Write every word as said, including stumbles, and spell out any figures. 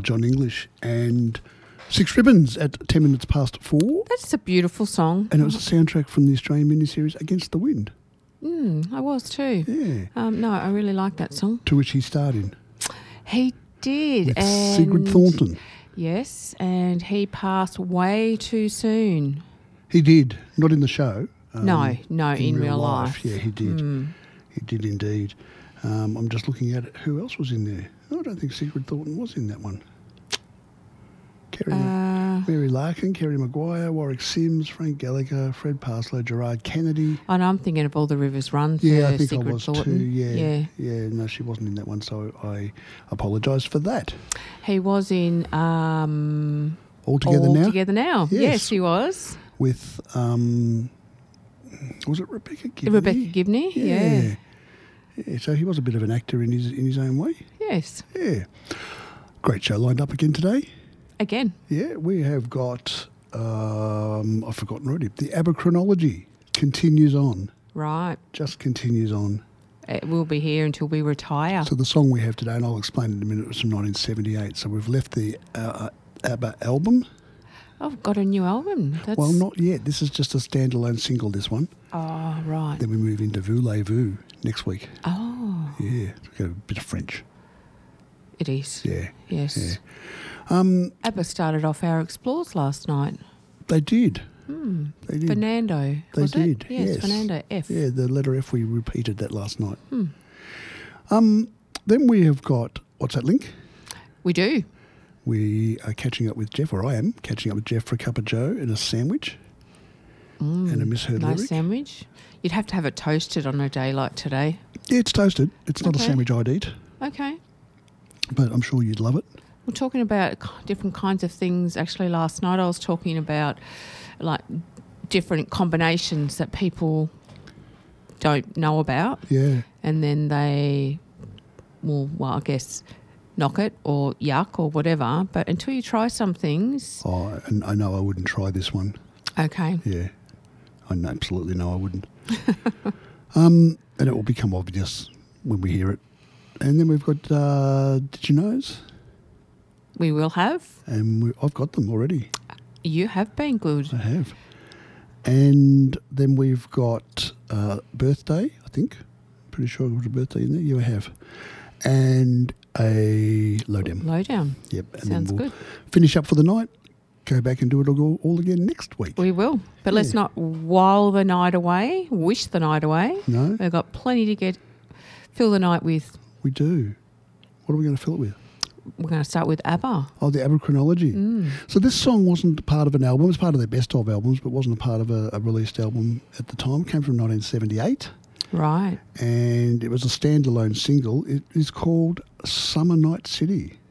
John English, and Six Ribbons at ten minutes past four. That's a beautiful song. And it was a soundtrack from the Australian miniseries Against the Wind. Mm, I was too. Yeah. Um, no, I really like that song. To which he starred in. He did. With and Sigrid Thornton. Yes, and he passed way too soon. He did. Not in the show. Um, no, no, in, in real life. life. Yeah, he did. Mm. He did indeed. Um, I'm just looking at it. Who else was in there? Oh, I don't think Sigrid Thornton was in that one. Kerry, uh, Mary Larkin, Kerry Maguire, Warwick Sims, Frank Gallagher, Fred Parslow, Gerard Kennedy. Oh, no, I'm thinking of All the Rivers Run for Yeah, I think Sigrid I was Thornton. too. Yeah, yeah, yeah. No, she wasn't in that one, so I apologise for that. He was in um, All Together All Now? Together Now. Yes. Yes, he was. With, um, was it Rebecca Gibney? Rebecca Gibney, yeah. yeah. Yeah, so he was a bit of an actor in his in his own way. Yes. Yeah. Great show lined up again today. Again. Yeah, we have got, um, I've forgotten already, the Aberchronology continues on. Right. Just continues on. It will be here until we retire. So the song we have today, and I'll explain in a minute, it was from nineteen seventy-eight. So we've left the uh, ABBA album. Oh, I've got a new album. That's... Well, not yet. This is just a standalone single, this one. Oh, right. Then we move into Voulez-Vous next week. Oh. Yeah, we've got a bit of French. It is. Yeah. Yes. Yeah. Um, ABBA started off our Explores last night. They did. Hmm. They did. Fernando, They was did, it? Yes, yes. Fernando F. Yeah, the letter F, we repeated that last night. Hmm. Um, then we have got, what's that link? We do. We are catching up with Jeff, or I am catching up with Jeff for a cup of joe and a sandwich Mm, and a misheard nice lyric. sandwich. You'd have to have it toasted on a day like today. Yeah, it's toasted. It's not Okay. a sandwich I'd eat, Okay. but I'm sure you'd love it. We're talking about k- different kinds of things. Actually, last night I was talking about like different combinations that people don't know about, Yeah. and then they will, well, I guess, knock it or yuck or whatever. But until you try some things, Oh, and I know I wouldn't try this one. okay. Yeah. I know, absolutely know I wouldn't. um, and it will become obvious when we hear it. And then we've got uh, Did You Knows? We will have. And we, I've got them already. You have been good. I have. And then we've got uh, Birthday, I think. Pretty sure I've got a birthday in there. You have. And a Lowdown. Lowdown. Yep. And Sounds then we'll good. finish up for the night. Go back and do it all, all again next week. We will. But let's Yeah. not while the night away, wish the night away. No, We've got plenty to get, fill the night with. we do. What are we going to fill it with? We're going to start with ABBA. Oh, the Aberchronology. Mm. So this song wasn't part of an album. It was part of their best of albums, but wasn't a part of a, a released album at the time. It came from nineteen seventy-eight, Right. and it was a standalone single. It is called Summer Night City.